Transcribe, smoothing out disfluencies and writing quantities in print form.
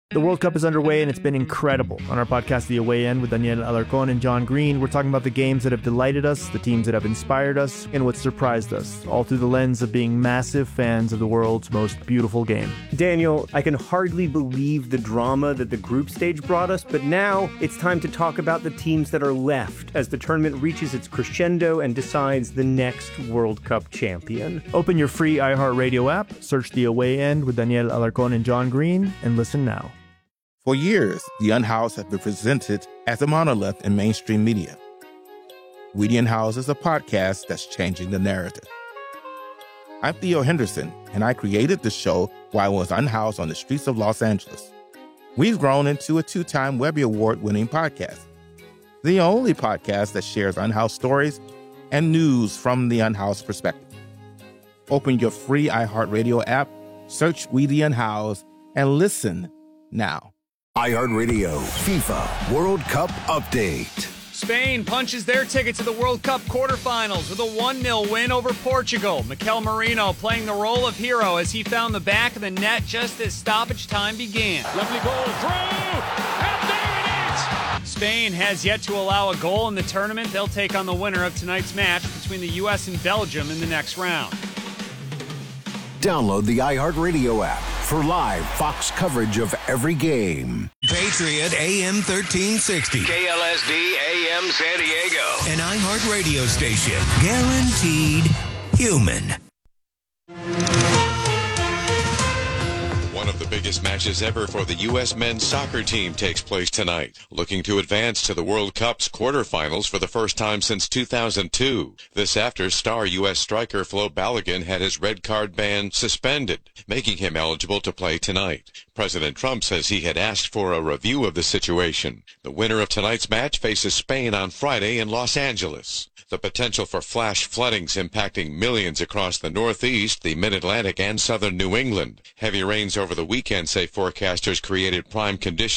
The World Cup is underway, and it's been incredible. On our podcast, The Away End, with Daniel Alarcón and John Green, we're talking about the games that have delighted us, the teams that have inspired us, and what surprised us, all through the lens of being massive fans of the world's most beautiful game. Daniel, I can hardly believe the drama that the group stage brought us, but now it's time to talk about the teams that are left as the tournament reaches its crescendo and decides the next World Cup champion. Open your free iHeartRadio app, search The Away End with Daniel Alarcón and John Green, and listen now. For years, The Unhoused has been presented as a monolith in mainstream media. We The Unhoused is a podcast that's changing the narrative. I'm Theo Henderson, and I created the show while I was unhoused on the streets of Los Angeles. We've grown into a 2-time Webby Award-winning podcast, the only podcast that shares unhoused stories and news from the unhoused perspective. Open your free iHeartRadio app, search We The Unhoused, and listen now. iHeartRadio FIFA World Cup Update. Spain punches their ticket to the World Cup quarterfinals with a 1-0 win over Portugal. Mikel Merino playing the role of hero as he found the back of the net just as stoppage time began. Lovely ball through, and there it is! Spain has yet to allow a goal in the tournament. They'll take on the winner of tonight's match between the U.S. and Belgium in the next round. Download the iHeartRadio app for live Fox coverage of every game. Patriot AM 1360. KLSD AM San Diego. An iHeartRadio station. Guaranteed human. One of the biggest matches ever for the U.S. men's soccer team takes place tonight, looking to advance to the World Cup's quarterfinals for the first time since 2002. This after star U.S. striker Flo Balogun had his red card ban suspended, making him eligible to play tonight. President Trump says he had asked for a review of the situation. The winner of tonight's match faces Spain on Friday in Los Angeles. The potential for flash floodings impacting millions across the Northeast, the Mid-Atlantic, and southern New England. Heavy rains over the weekend, say forecasters, created prime conditions